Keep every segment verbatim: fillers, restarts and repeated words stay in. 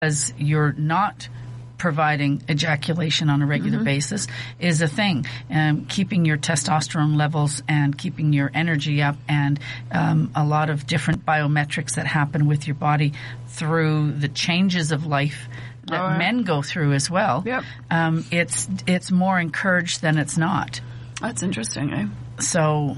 because you're not providing ejaculation on a regular mm-hmm. basis is a thing. Um, keeping your testosterone levels and keeping your energy up, and um, a lot of different biometrics that happen with your body through the changes of life that oh, yeah. men go through as well. Yep. Um, it's it's more encouraged than it's not. That's interesting, eh? So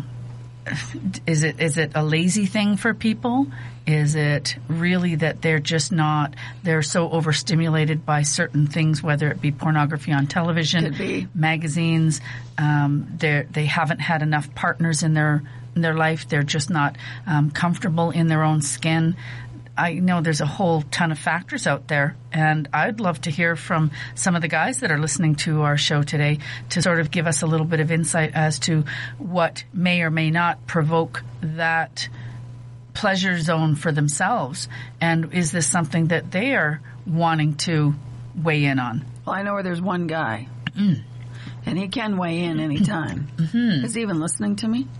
is it is it a lazy thing for people? Is it really that they're just not, they're so overstimulated by certain things, whether it be pornography on television, Could be. magazines, um, they they haven't had enough partners in their in their life, they're just not um, comfortable in their own skin. I know there's a whole ton of factors out there, and I'd love to hear from some of the guys that are listening to our show today to sort of give us a little bit of insight as to what may or may not provoke that pleasure zone for themselves, and is this something that they are wanting to weigh in on? Well, I know where there's one guy, mm. and he can weigh in anytime. Mm-hmm. Is he even listening to me?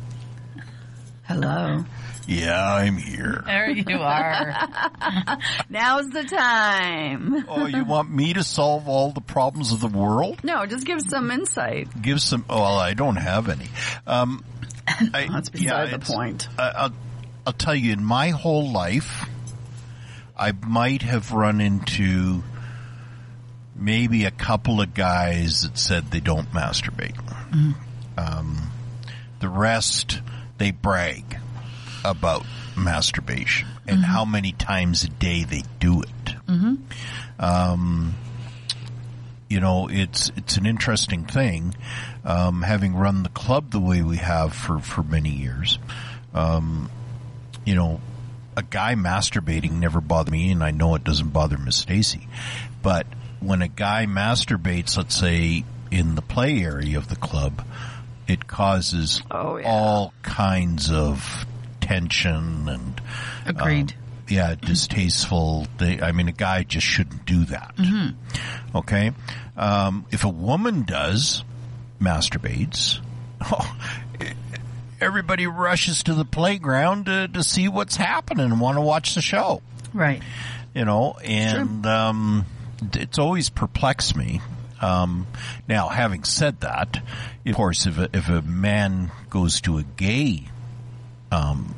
Hello. Yeah, I'm here. There you are. Now's the time. Oh, you want me to solve all the problems of the world? No, just give some insight. Give some. Oh, well, I don't have any. Um, I, That's beside yeah, the point. I, I'll, I'll tell you, in my whole life, I might have run into maybe a couple of guys that said they don't masturbate. Mm-hmm. Um, the rest, they brag about masturbation and mm-hmm. how many times a day they do it. Mm-hmm. Um, you know, it's it's an interesting thing. Um, having run the club the way we have for, for many years, um, you know, a guy masturbating never bothered me, and I know it doesn't bother Miss Stacy. But when a guy masturbates, let's say in the play area of the club, it causes oh, yeah. all kinds of tension and agreed. Um, yeah, distasteful. They, I mean, a guy just shouldn't do that. Mm-hmm. Okay, um, if a woman does masturbates, oh, everybody rushes to the playground to, to see what's happening and want to watch the show. Right. You know, and um, it's always perplexed me. Um, now, having said that, of course, if a, if a man goes to a gay, um,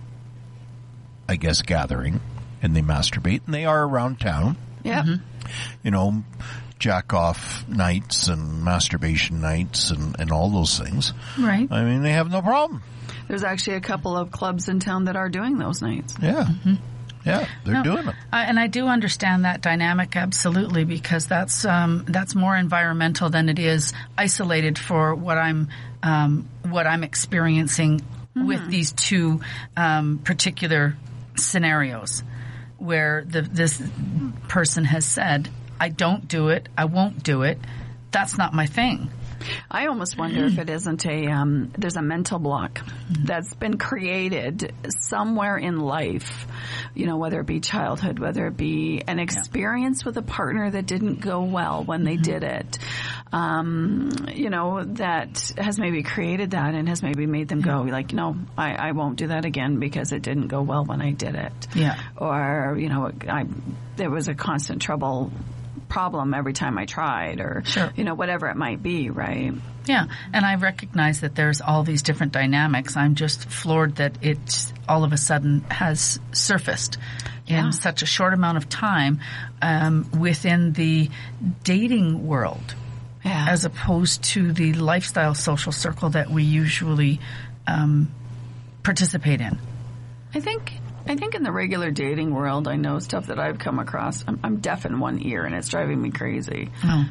I guess, gathering and they masturbate, and they are around town, yeah, mm-hmm. you know, jack off nights and masturbation nights and, and all those things. Right. I mean, they have no problem. There's actually a couple of clubs in town that are doing those nights. Yeah. Mm-hmm. Yeah, they're no, doing it. I, and I do understand that dynamic absolutely, because that's um, that's more environmental than it is isolated for what I'm um, what I'm experiencing mm-hmm. with these two um, particular scenarios, where the, this person has said, "I don't do it. I won't do it. That's not my thing." I almost wonder if it isn't a, um, there's a mental block that's been created somewhere in life, you know, whether it be childhood, whether it be an experience yeah. with a partner that didn't go well when they mm-hmm. did it, um, you know, that has maybe created that and has maybe made them yeah. go like, no, I, I won't do that again because it didn't go well when I did it. Yeah. Or, you know, I, there was a constant trouble problem every time I tried, or sure. you know, whatever it might be, right? Yeah, and I recognize that there's all these different dynamics. I'm just floored that it all of a sudden has surfaced yeah. in such a short amount of time um, within the dating world, yeah. as opposed to the lifestyle social circle that we usually um, participate in. I think I think in the regular dating world, I know stuff that I've come across. I'm, I'm deaf in one ear, and it's driving me crazy. Oh.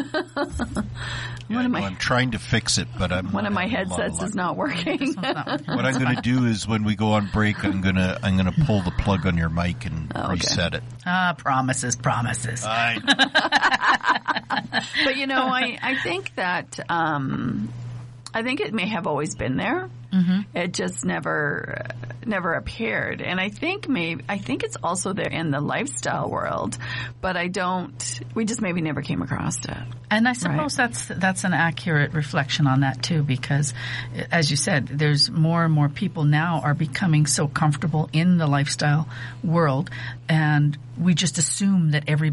yeah, one of my, my, I'm trying to fix it, but I'm one of my headsets is not working. not working. What I'm going to do is, when we go on break, I'm going to I'm going to pull the plug on your mic and oh, okay. reset it. Ah, promises, promises. I But you know, I I think that um, I think it may have always been there. Mm-hmm. It just never, never appeared. And I think maybe, I think it's also there in the lifestyle world, but I don't, we just maybe never came across it. And I suppose right. that's that's an accurate reflection on that too, because as you said, there's more and more people now are becoming so comfortable in the lifestyle world, and we just assume that every